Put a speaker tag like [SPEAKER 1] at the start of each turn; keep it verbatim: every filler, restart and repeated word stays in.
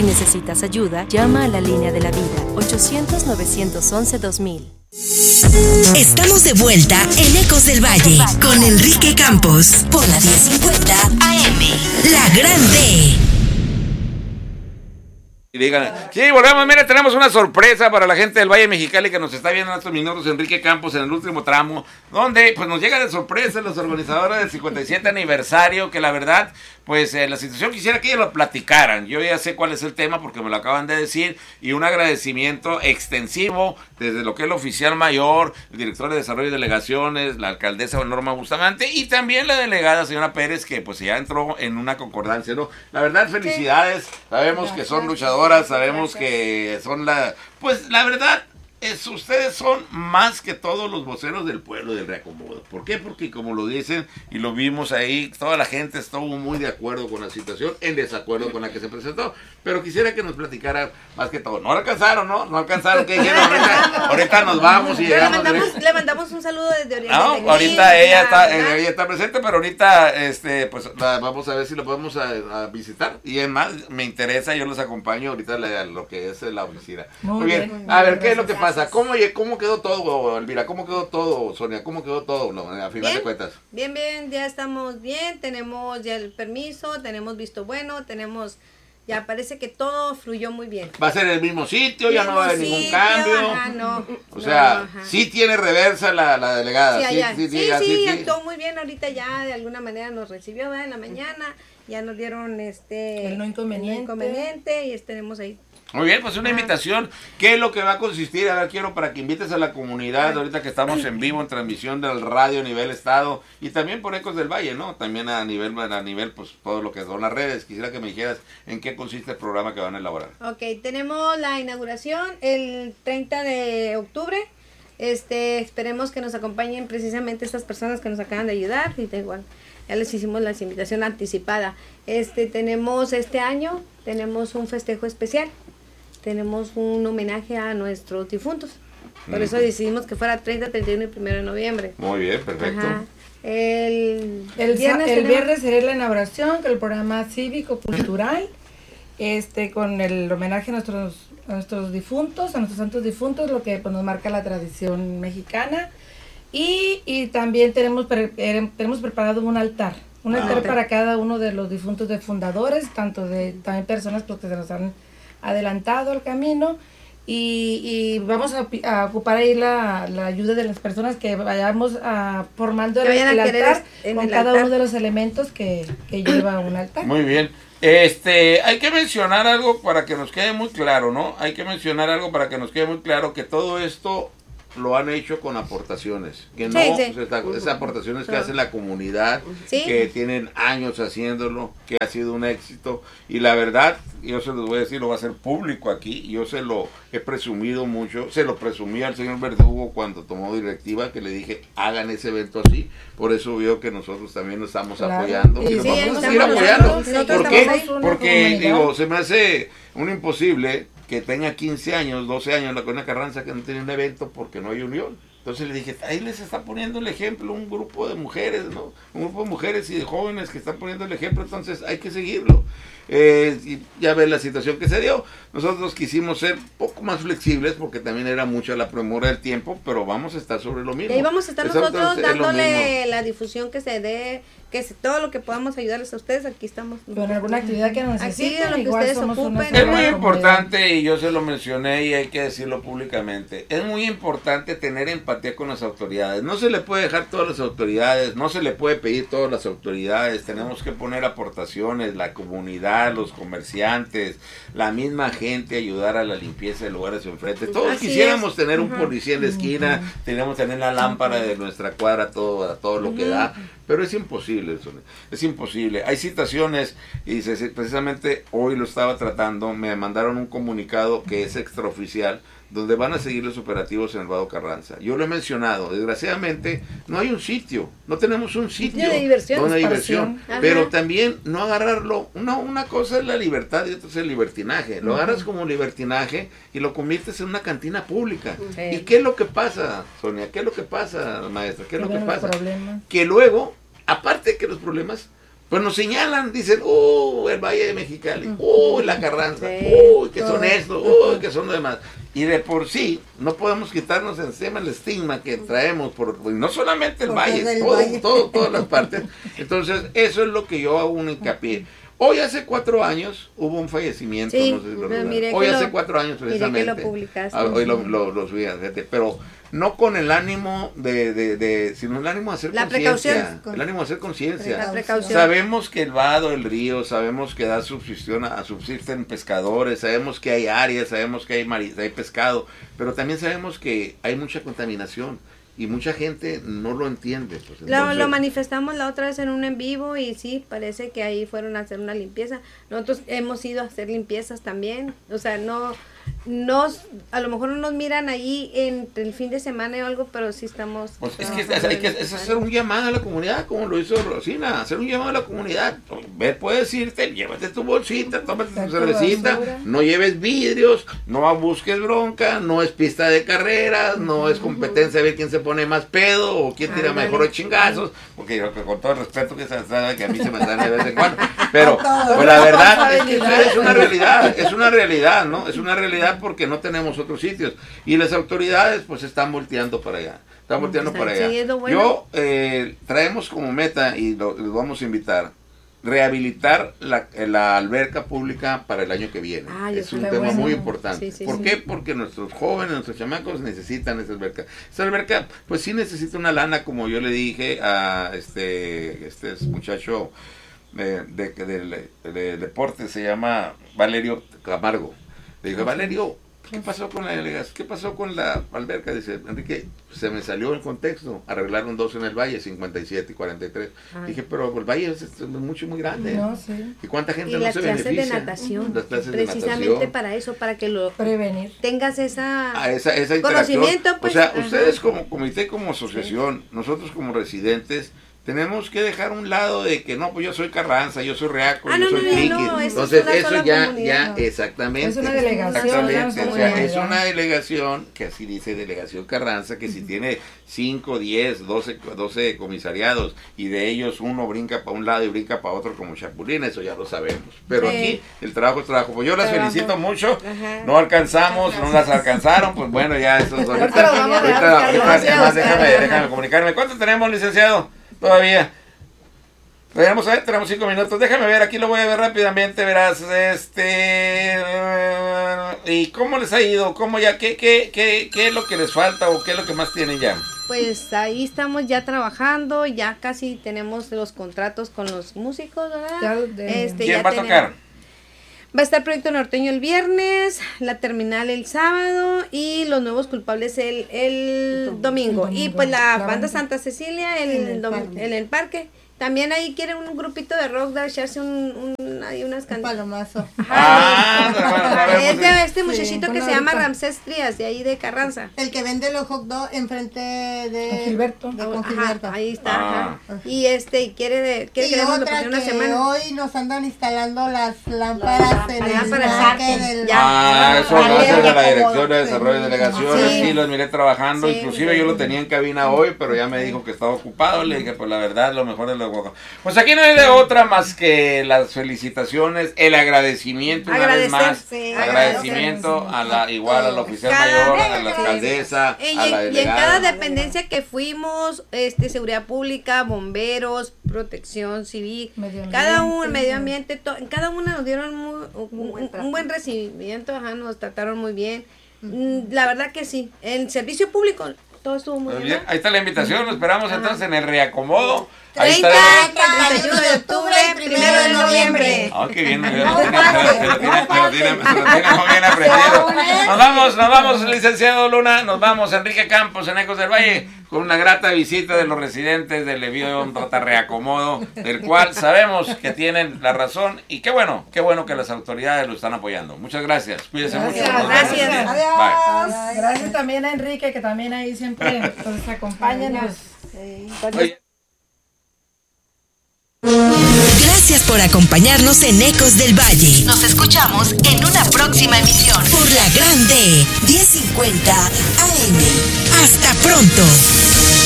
[SPEAKER 1] Si necesitas ayuda, llama a la línea de la vida, ochocientos, novecientos once, dos mil.
[SPEAKER 2] Estamos de vuelta en Ecos del Valle con Enrique Campos por la diez cincuenta A M, La Grande.
[SPEAKER 3] Y digan, sí, volvemos, mira, tenemos una sorpresa para la gente del Valle Mexicali que nos está viendo en estos minutos, Enrique Campos, en el último tramo, donde pues nos llega de sorpresa los organizadores del cincuenta y siete aniversario, que la verdad, pues eh, la situación quisiera que ellos lo platicaran. Yo ya sé cuál es el tema porque me lo acaban de decir, y un agradecimiento extensivo desde lo que es el oficial mayor, el director de desarrollo y delegaciones, la alcaldesa Norma Bustamante, y también la delegada señora Pérez, que pues ya entró en una concordancia, ¿no? La verdad, felicidades, sabemos que son luchadores, sabemos que son la, pues la verdad, es, ustedes son más que todos los voceros del pueblo del reacomodo. ¿Por qué? Porque como lo dicen y lo vimos ahí, toda la gente estuvo muy de acuerdo con la situación, en desacuerdo con la que se presentó. Pero quisiera que nos platicara más que todo. No alcanzaron, ¿no? No alcanzaron. ¿Qué dijeron? Ahorita, ahorita nos vamos y llegamos.
[SPEAKER 4] Le mandamos, le mandamos un saludo desde Oriente.
[SPEAKER 3] No,
[SPEAKER 4] de
[SPEAKER 3] ahorita ella está,
[SPEAKER 4] ¿verdad?
[SPEAKER 3] ella está presente, pero ahorita, este, pues la, vamos a ver si lo podemos a, a visitar. Y es más, me interesa, yo los acompaño ahorita a lo que es la oficina. Muy, muy bien. bien. A ver, ¿qué es lo que pasa? ¿Cómo, cómo quedó todo, Elvira? ¿Cómo quedó todo, Sonia? ¿Cómo quedó todo, no, a final
[SPEAKER 4] bien,
[SPEAKER 3] de cuentas?
[SPEAKER 4] Bien, bien, ya estamos bien, tenemos ya el permiso, tenemos visto bueno, tenemos... Ya parece que todo fluyó muy bien.
[SPEAKER 3] Va a ser el mismo sitio, ya no va a haber ningún
[SPEAKER 4] sitio,
[SPEAKER 3] cambio.
[SPEAKER 4] Ajá, no,
[SPEAKER 3] o sea,
[SPEAKER 4] no,
[SPEAKER 3] sí tiene reversa la, la delegada.
[SPEAKER 4] Sí,
[SPEAKER 3] sí,
[SPEAKER 4] allá.
[SPEAKER 3] sí,
[SPEAKER 4] sí,
[SPEAKER 3] sí,
[SPEAKER 4] sí,
[SPEAKER 3] sí,
[SPEAKER 4] actuó muy bien. Ahorita ya de alguna manera nos recibió, ¿verdad? En la mañana, ya nos dieron este
[SPEAKER 5] el no inconveniente,
[SPEAKER 4] el no inconveniente y estaremos ahí.
[SPEAKER 3] Muy bien, pues una invitación. ¿Qué es lo que va a consistir? A ver, quiero para que invites a la comunidad, ahorita que estamos en vivo en transmisión del radio a nivel estado y también por Ecos del Valle, ¿no? También a nivel, a nivel, pues todo lo que son las redes. Quisiera que me dijeras en qué consiste el programa que van a elaborar.
[SPEAKER 4] Ok, tenemos la inauguración el treinta de octubre. Este, esperemos que nos acompañen precisamente estas personas que nos acaban de ayudar y da igual. Ya les hicimos la invitación anticipada. Este, tenemos este año, tenemos un festejo especial. Tenemos un homenaje a nuestros difuntos. Por eso decidimos que fuera treinta, treinta y uno y primero de noviembre.
[SPEAKER 3] Muy bien, perfecto.
[SPEAKER 4] Ajá. El,
[SPEAKER 5] el viernes, el
[SPEAKER 4] tenemos...
[SPEAKER 5] viernes será la inauguración con el programa cívico-cultural, este, con el homenaje a nuestros, a nuestros difuntos, a nuestros santos difuntos, lo que pues, nos marca la tradición mexicana. Y, y también tenemos, pre, tenemos preparado un altar. Un altar ah, para cada uno de los difuntos de fundadores, tanto de también personas pues, que se nos han adelantado el camino y, y vamos a, a ocupar ahí la, la ayuda de las personas que vayamos a, formando el, el altar con el cada altar. Uno de los elementos que, que lleva un altar.
[SPEAKER 3] Muy bien. Este, hay que mencionar algo para que nos quede muy claro, ¿no? Hay que mencionar algo para que nos quede muy claro que todo esto lo han hecho con aportaciones, que no,
[SPEAKER 4] sí, sí.
[SPEAKER 3] Pues, esta, esas aportaciones que hace la comunidad,
[SPEAKER 4] sí.
[SPEAKER 3] que tienen años haciéndolo, que ha sido un éxito, y la verdad, yo se los voy a decir, lo voy a hacer público aquí, yo se lo he presumido mucho, se lo presumí al señor Verdugo cuando tomó directiva, que le dije, hagan ese evento así, por eso veo que nosotros también nos estamos claro. apoyando, y, y nos sí, vamos a seguir apoyando, sí, ¿por qué? Porque, digo, se me hace un imposible que tenga quince años, doce años la Colonia Carranza que no tiene un evento porque no hay unión. Entonces le dije, ahí les está poniendo el ejemplo un grupo de mujeres, ¿no? Un grupo de mujeres y de jóvenes que están poniendo el ejemplo, entonces hay que seguirlo. Eh, y ya ves la situación que se dio. Nosotros quisimos ser poco más flexibles porque también era mucha la premura del tiempo, pero vamos a estar sobre lo mismo.
[SPEAKER 4] Y vamos a estar Exacto, nosotros dándole la difusión que se dé, que se, todo lo que podamos ayudarles a ustedes, aquí estamos.
[SPEAKER 5] Con alguna actividad que necesiten,
[SPEAKER 4] lo que
[SPEAKER 5] igual
[SPEAKER 4] ustedes
[SPEAKER 5] somos
[SPEAKER 4] ocupen.
[SPEAKER 5] Una
[SPEAKER 3] es muy importante, y yo se lo mencioné y hay que decirlo públicamente, es muy importante tener empatía con las autoridades. No se le puede dejar todas las autoridades, no se le puede pedir todas las autoridades, tenemos que poner aportaciones, la comunidad, los comerciantes, la misma gente, ayudar a la limpieza de lugares enfrente. Todos Así quisiéramos es. tener uh-huh. un policía en la esquina, uh-huh. tenemos que tener la lámpara de nuestra cuadra, todo, a todo lo uh-huh. que da, pero es imposible, es imposible. Hay situaciones, y precisamente hoy lo estaba tratando, me mandaron un comunicado que es extraoficial, donde van a seguir los operativos en el Vado Carranza. Yo lo he mencionado, desgraciadamente no hay un sitio, no tenemos un sitio
[SPEAKER 4] de diversión,
[SPEAKER 3] donde hay diversión, pero también no agarrarlo, una, una cosa es la libertad y otra es el libertinaje, lo uh-huh. agarras como libertinaje y lo conviertes en una cantina pública. Sí. ¿Y qué es lo que pasa, Sonia? ¿Qué es lo que pasa, maestra? ¿Qué es lo que pasa? Que luego, aparte de que los problemas, pues nos señalan, dicen, uh, el Valle de Mexicali, uh, la Carranza,
[SPEAKER 4] Sí,
[SPEAKER 3] uh, que son esto, uh, que son lo demás. Y de por sí, no podemos quitarnos encima el estigma que traemos, por no solamente el
[SPEAKER 6] Porque
[SPEAKER 3] Valle,
[SPEAKER 6] es del
[SPEAKER 3] todo,
[SPEAKER 6] Valle.
[SPEAKER 3] todo, todas las partes. Entonces, eso es lo que yo hago un hincapié. Hoy hace cuatro años hubo un fallecimiento,
[SPEAKER 4] Sí,
[SPEAKER 3] no sé si lo
[SPEAKER 4] me-
[SPEAKER 3] recuerdan.
[SPEAKER 4] miré
[SPEAKER 3] Hoy
[SPEAKER 4] que
[SPEAKER 3] hace
[SPEAKER 4] lo-
[SPEAKER 3] cuatro años
[SPEAKER 4] miré que lo
[SPEAKER 3] precisamente.
[SPEAKER 4] publicaste.
[SPEAKER 3] Ah, hoy lo, lo, lo subí, fíjate, pero no con el ánimo de, de, de sino el ánimo de hacer
[SPEAKER 4] La
[SPEAKER 3] conciencia.
[SPEAKER 4] precaución.
[SPEAKER 3] El ánimo de hacer conciencia.
[SPEAKER 4] La precaución.
[SPEAKER 3] Sabemos que el vado, el río, sabemos que da subsistión a, subsisten pescadores, sabemos que hay áreas, sabemos que hay, mari- hay pescado, pero también sabemos que hay mucha contaminación y mucha gente no lo entiende. Pues,
[SPEAKER 4] Lo,
[SPEAKER 3] entonces-
[SPEAKER 4] lo manifestamos la otra vez en un en vivo y sí, parece que ahí fueron a hacer una limpieza. Nosotros hemos ido a hacer limpiezas también, o sea, no, nos, a lo mejor no nos miran ahí entre el fin de semana o algo, pero sí estamos...
[SPEAKER 3] Pues es que
[SPEAKER 4] trabajando
[SPEAKER 3] es, hay que
[SPEAKER 4] en-
[SPEAKER 3] es hacer un llamado a la comunidad, como lo hizo Rosina, hacer un llamado a la comunidad. Ve, puedes irte, llévate tu bolsita, tómate tu
[SPEAKER 5] Saca
[SPEAKER 3] cervecita,
[SPEAKER 5] basura.
[SPEAKER 3] no lleves vidrios, no busques bronca, no es pista de carreras, no es competencia de ver quién se pone más pedo o quién tira
[SPEAKER 4] Ándale.
[SPEAKER 3] mejor los chingazos, porque yo, con todo el respeto que se sabe que a mí se me sale de vez en cuando, pero pues la verdad es que eso es una realidad, es una realidad, ¿no? Es una realidad porque no tenemos otros sitios y las autoridades pues están volteando para allá. Están volteando
[SPEAKER 4] Están
[SPEAKER 3] para allá.
[SPEAKER 4] siguiendo, bueno.
[SPEAKER 3] Yo eh, traemos como meta y lo, les vamos a invitar rehabilitar la, la alberca pública para el año que viene.
[SPEAKER 4] Ah, yo
[SPEAKER 3] es un
[SPEAKER 4] sé.
[SPEAKER 3] tema
[SPEAKER 5] Bueno.
[SPEAKER 3] muy importante.
[SPEAKER 4] Sí, sí,
[SPEAKER 3] ¿Por
[SPEAKER 4] sí.
[SPEAKER 3] qué? Porque nuestros jóvenes, nuestros chamacos necesitan esa alberca. Esa alberca, pues sí necesita una lana, como yo le dije a este, este muchacho de, de, de- de- de deporte, se llama Valerio Camargo. Le dije, Valerio, ¿qué pasó con la delegación? ¿Qué pasó con la alberca? Dice, Enrique, se me salió el contexto. Arreglaron dos en el Valle, cincuenta y siete y cuarenta y tres.
[SPEAKER 4] Ay.
[SPEAKER 3] Dije, pero el Valle es, es mucho, muy grande.
[SPEAKER 5] No, sí.
[SPEAKER 3] ¿Y cuánta gente
[SPEAKER 4] Y
[SPEAKER 3] no
[SPEAKER 4] las
[SPEAKER 3] se
[SPEAKER 4] clases de
[SPEAKER 3] beneficia?
[SPEAKER 4] natación,
[SPEAKER 3] Las clases de
[SPEAKER 4] precisamente
[SPEAKER 3] natación.
[SPEAKER 4] para eso, para que lo
[SPEAKER 5] Prevenir.
[SPEAKER 4] tengas esa...
[SPEAKER 3] A esa, esa interacción.
[SPEAKER 4] Conocimiento, pues,
[SPEAKER 3] o sea,
[SPEAKER 4] ajá.
[SPEAKER 3] ustedes como comité, como asociación, nosotros como residentes, tenemos que dejar a un lado de que no, pues yo soy Carranza, yo soy Reaco,
[SPEAKER 4] Ah,
[SPEAKER 3] yo
[SPEAKER 4] no,
[SPEAKER 3] soy
[SPEAKER 4] no, no,
[SPEAKER 3] Triqui.
[SPEAKER 4] no, eso es
[SPEAKER 3] Entonces,
[SPEAKER 4] una
[SPEAKER 3] eso
[SPEAKER 4] sola
[SPEAKER 3] ya,
[SPEAKER 4] comunidad,
[SPEAKER 3] ya,
[SPEAKER 4] no.
[SPEAKER 3] exactamente.
[SPEAKER 5] Es una delegación,
[SPEAKER 3] Exactamente,
[SPEAKER 5] una
[SPEAKER 3] o sea,
[SPEAKER 5] comunidad.
[SPEAKER 3] es una delegación, que así dice Delegación Carranza, que si tiene cinco, diez, doce, doce comisariados y de ellos uno brinca para un lado y brinca para otro como chapulín, eso ya lo sabemos. Pero
[SPEAKER 4] Sí.
[SPEAKER 3] aquí el trabajo es trabajo. Pues yo las
[SPEAKER 4] Trabajo.
[SPEAKER 3] felicito mucho,
[SPEAKER 4] Ajá.
[SPEAKER 3] no alcanzamos, no las alcanzaron, pues bueno, ya eso es ahorita.
[SPEAKER 5] Ahorita lo vamos a
[SPEAKER 3] ahorita-
[SPEAKER 5] buscar,
[SPEAKER 3] ahorita-
[SPEAKER 5] lo vamos a
[SPEAKER 3] además,
[SPEAKER 4] buscar,
[SPEAKER 3] déjame,
[SPEAKER 4] ajá.
[SPEAKER 3] déjame comunicarme. ¿Cuánto tenemos, licenciado? Todavía. Tenemos, eh, tenemos cinco minutos. Déjame ver, aquí lo voy a ver rápidamente, verás, este... ¿Y cómo les ha ido? ¿Cómo ya? ¿Qué, qué, qué, qué es lo que les falta o qué es lo que más tienen ya?
[SPEAKER 4] Pues ahí estamos ya trabajando, ya casi tenemos los contratos con los músicos, ¿verdad?
[SPEAKER 5] Ya de-
[SPEAKER 4] Este,
[SPEAKER 3] ¿Quién
[SPEAKER 4] ya
[SPEAKER 3] va a
[SPEAKER 4] tenemos-
[SPEAKER 3] tocar?
[SPEAKER 4] Va a estar Proyecto Norteño el viernes, La Terminal el sábado y Los Nuevos Culpables el, el domingo.
[SPEAKER 5] El
[SPEAKER 4] Y
[SPEAKER 5] domingo.
[SPEAKER 4] pues la,
[SPEAKER 5] La
[SPEAKER 4] banda
[SPEAKER 5] banda.
[SPEAKER 4] Santa Cecilia el,
[SPEAKER 6] En el
[SPEAKER 4] dom-
[SPEAKER 6] parque.
[SPEAKER 4] en el parque. También ahí quieren un grupito de rock de echarse un, un, hay unas
[SPEAKER 6] Un
[SPEAKER 4] canciones.
[SPEAKER 6] palomazo.
[SPEAKER 3] Ah, bueno, a ver,
[SPEAKER 4] Es
[SPEAKER 3] pues,
[SPEAKER 4] de este
[SPEAKER 5] Sí,
[SPEAKER 4] muchachito que
[SPEAKER 5] con
[SPEAKER 4] se llama
[SPEAKER 5] ahorita.
[SPEAKER 4] Ramsés Trías, de ahí de Carranza.
[SPEAKER 6] El que vende los hot dogs enfrente de...
[SPEAKER 5] Con Gilberto.
[SPEAKER 6] de con
[SPEAKER 4] Ajá,
[SPEAKER 6] Gilberto.
[SPEAKER 4] ahí está.
[SPEAKER 3] Ah.
[SPEAKER 4] Ajá. Y este, y quiere, de, quiere que
[SPEAKER 6] Y
[SPEAKER 4] le demos la
[SPEAKER 6] otra
[SPEAKER 4] próxima
[SPEAKER 6] que
[SPEAKER 4] semana.
[SPEAKER 6] hoy nos andan instalando las lámparas en el
[SPEAKER 4] lámparas,
[SPEAKER 6] parque
[SPEAKER 4] sí.
[SPEAKER 6] del...
[SPEAKER 4] Ya.
[SPEAKER 3] Ah, eso lo
[SPEAKER 6] Vale,
[SPEAKER 3] hace de la
[SPEAKER 6] ya
[SPEAKER 3] Dirección
[SPEAKER 6] como-
[SPEAKER 3] de Desarrollo de Delegaciones,
[SPEAKER 4] Sí.
[SPEAKER 3] sí, los miré trabajando,
[SPEAKER 4] Sí.
[SPEAKER 3] inclusive yo lo tenía en cabina hoy, pero ya me dijo que estaba ocupado, le dije, pues la verdad, lo mejor es lo que... Pues aquí no hay de otra más que las felicitaciones, el agradecimiento una
[SPEAKER 4] Agradecer,
[SPEAKER 3] vez más,
[SPEAKER 4] sí.
[SPEAKER 3] agradecimiento a la, igual a la oficial
[SPEAKER 4] Cada-
[SPEAKER 3] mayor, a la alcaldesa,
[SPEAKER 4] Y,
[SPEAKER 3] a la
[SPEAKER 4] y en cada
[SPEAKER 3] delegada.
[SPEAKER 4] dependencia que fuimos, este, seguridad pública, bomberos, protección civil,
[SPEAKER 5] Medio
[SPEAKER 4] cada
[SPEAKER 5] ambiente.
[SPEAKER 4] uno, medio ambiente, to- en cada una nos dieron muy- un, un- un buen recibimiento, ajá, nos trataron muy bien. Mm, La verdad que sí, el servicio público, todo estuvo muy
[SPEAKER 3] Muy
[SPEAKER 4] bien.
[SPEAKER 3] bien, ahí está la invitación, lo esperamos
[SPEAKER 4] Ajá.
[SPEAKER 3] entonces en el reacomodo. Ahí
[SPEAKER 4] treinta,
[SPEAKER 3] estaremos.
[SPEAKER 4] treinta y uno de octubre, primero de noviembre.
[SPEAKER 3] Ah, qué bien, se lo tiene, se lo tiene, se lo tiene, se lo tiene muy bien aprendido. Nos vamos, nos vamos, licenciado Luna, nos vamos, Enrique Campos, en Ecos del Valle, con una grata visita de los residentes del Levión Reacomodo, del cual sabemos que tienen la razón, y qué bueno, qué bueno que las autoridades lo están apoyando. Muchas gracias, cuídense mucho.
[SPEAKER 5] Gracias,
[SPEAKER 3] Nos vemos.
[SPEAKER 4] gracias.
[SPEAKER 3] Bye.
[SPEAKER 5] Gracias también a Enrique, que también ahí siempre pues, acompaña. Nos,
[SPEAKER 3] Oye.
[SPEAKER 2] Gracias por acompañarnos en Ecos del Valle. Nos escuchamos en una próxima emisión por la Grande diez cincuenta A M. Hasta pronto.